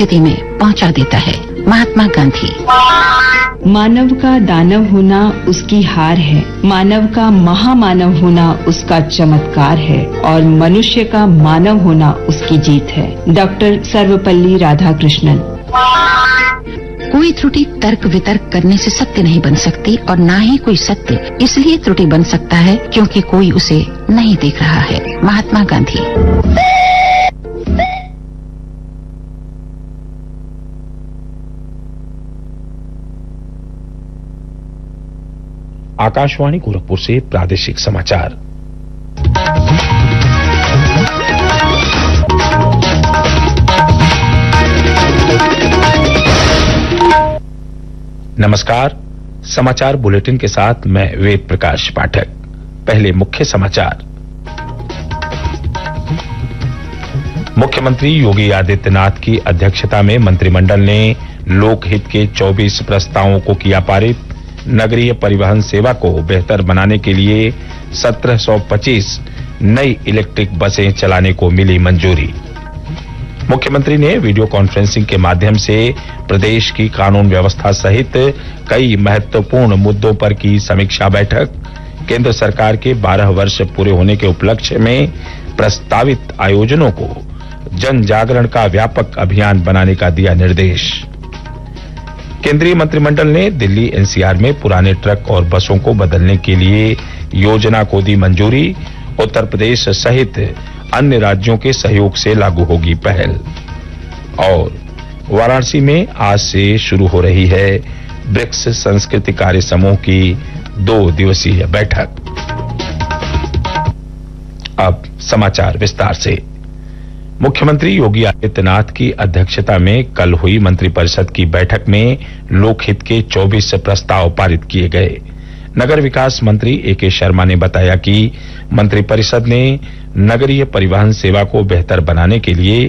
स्थिति में पहुंचा देता है। महात्मा गांधी। मानव का दानव होना उसकी हार है, मानव का महामानव होना उसका चमत्कार है और मनुष्य का मानव होना उसकी जीत है। डॉक्टर सर्वपल्ली राधाकृष्णन। कोई त्रुटि तर्क वितर्क करने से सत्य नहीं बन सकती और ना ही कोई सत्य इसलिए त्रुटि बन सकता है क्योंकि कोई उसे नहीं देख रहा है। महात्मा गांधी। आकाशवाणी गोरखपुर से प्रादेशिक समाचार। नमस्कार, समाचार बुलेटिन के साथ मैं वेद प्रकाश पाठक। पहले मुख्य समाचार। मुख्यमंत्री योगी आदित्यनाथ की अध्यक्षता में मंत्रिमंडल ने लोकहित के 24 प्रस्तावों को किया पारित। नगरीय परिवहन सेवा को बेहतर बनाने के लिए 1725 नई इलेक्ट्रिक बसें चलाने को मिली मंजूरी। मुख्यमंत्री ने वीडियो कॉन्फ्रेंसिंग के माध्यम से प्रदेश की कानून व्यवस्था सहित कई महत्वपूर्ण मुद्दों पर की समीक्षा बैठक। केंद्र सरकार के 12 वर्ष पूरे होने के उपलक्ष्य में प्रस्तावित आयोजनों को जन जागरण का व्यापक अभियान बनाने का दिया निर्देश। केंद्रीय मंत्रिमंडल ने दिल्ली एनसीआर में पुराने ट्रक और बसों को बदलने के लिए योजना को दी मंजूरी। उत्तर प्रदेश सहित अन्य राज्यों के सहयोग से लागू होगी पहल। और वाराणसी में आज से शुरू हो रही है ब्रिक्स संस्कृति कार्य समूह की 2 दिवसीय बैठक। अब समाचार विस्तार से। मुख्यमंत्री योगी आदित्यनाथ की अध्यक्षता में कल हुई मंत्रिपरिषद की बैठक में लोकहित के 24 प्रस्ताव पारित किए गए। नगर विकास मंत्री एके शर्मा ने बताया कि मंत्रिपरिषद ने नगरीय परिवहन सेवा को बेहतर बनाने के लिए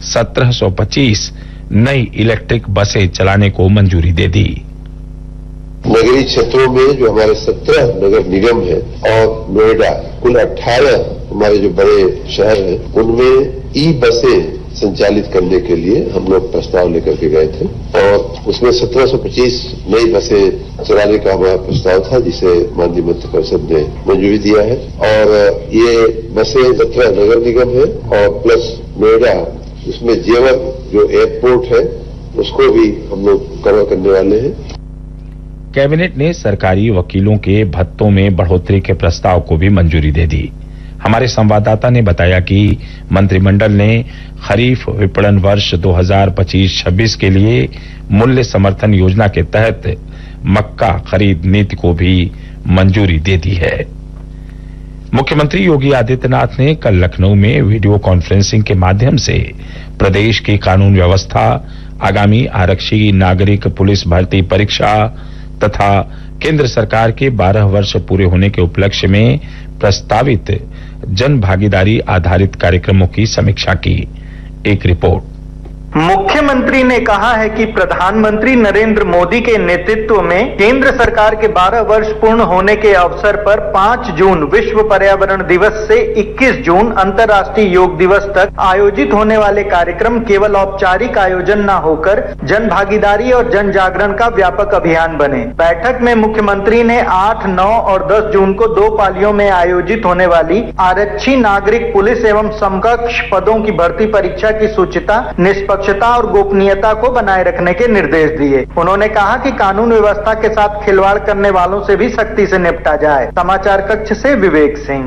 1725 नई इलेक्ट्रिक बसें चलाने को मंजूरी दे दी। नगरीय क्षेत्रों में जो हमारे 17 नगर निगम है और नोएडा, कुल 18 हमारे जो बड़े शहर हैं, उनमें ई बसें संचालित करने के लिए हम लोग प्रस्ताव लेकर के गए थे और उसमें 1725 नई बसें चलाने का हमारा प्रस्ताव था, जिसे माननीय मंत्रिपरिषद ने मंजूरी दिया है। और ये बसें 17 नगर निगम है और प्लस नोएडा, उसमें जेवर जो एयरपोर्ट है उसको भी हम लोग कवर करने वाले हैं। कैबिनेट ने सरकारी वकीलों के भत्तों में बढ़ोतरी के प्रस्ताव को भी मंजूरी दे दी। हमारे संवाददाता ने बताया कि मंत्रिमंडल ने खरीफ विपणन वर्ष 2025-26 के लिए मूल्य समर्थन योजना के तहत मक्का खरीद नीति को भी मंजूरी दे दी है। मुख्यमंत्री योगी आदित्यनाथ ने कल लखनऊ में वीडियो कॉन्फ्रेंसिंग के माध्यम से प्रदेश की कानून व्यवस्था, आगामी आरक्षी नागरिक पुलिस भर्ती परीक्षा तथा केंद्र सरकार के 12 वर्ष पूरे होने के उपलक्ष्य में प्रस्तावित जन भागीदारी आधारित कार्यक्रमों की समीक्षा की। एक रिपोर्ट। मुख्यमंत्री ने कहा है कि प्रधानमंत्री नरेंद्र मोदी के नेतृत्व में केंद्र सरकार के 12 वर्ष पूर्ण होने के अवसर पर 5 जून विश्व पर्यावरण दिवस से 21 जून अंतर्राष्ट्रीय योग दिवस तक आयोजित होने वाले कार्यक्रम केवल औपचारिक आयोजन न होकर जन भागीदारी और जन जागरण का व्यापक अभियान बने। बैठक में मुख्यमंत्री ने 8, 9 और 10 जून को 2 पालियों में आयोजित होने वाली आरक्षी नागरिक पुलिस एवं समकक्ष पदों की भर्ती परीक्षा की शुचिता, निष्पक्षता और गोपनीयता को बनाए रखने के निर्देश दिए। उन्होंने कहा कि कानून व्यवस्था के साथ खिलवाड़ करने वालों से भी सख्ती से निपटा जाए। समाचार कक्ष से विवेक सिंह।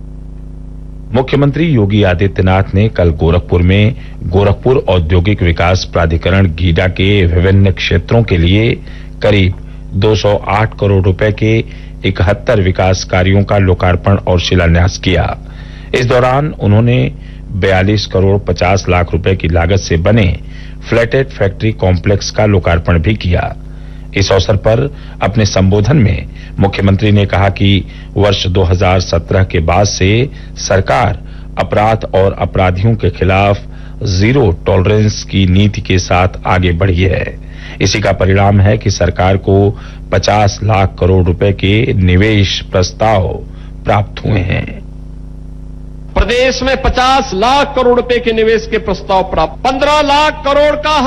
मुख्यमंत्री योगी आदित्यनाथ ने कल गोरखपुर में गोरखपुर औद्योगिक विकास प्राधिकरण गीडा के विभिन्न क्षेत्रों के लिए करीब 208 करोड़ रुपए के 71 विकास कार्यों का लोकार्पण और शिलान्यास किया। इस दौरान उन्होंने 42 करोड़ 50 लाख रुपए की लागत से बने फ्लैटेड फैक्ट्री कॉम्प्लेक्स का लोकार्पण भी किया। इस अवसर पर अपने संबोधन में मुख्यमंत्री ने कहा कि वर्ष 2017 के बाद से सरकार अपराध और अपराधियों के खिलाफ जीरो टॉलरेंस की नीति के साथ आगे बढ़ी है। इसी का परिणाम है कि सरकार को 50 लाख करोड़ रुपए के निवेश प्रस्ताव प्राप्त हुए हैं। प्रदेश में 50 लाख करोड़ रुपए के निवेश के प्रस्ताव प्राप्त, 15 लाख करोड़ का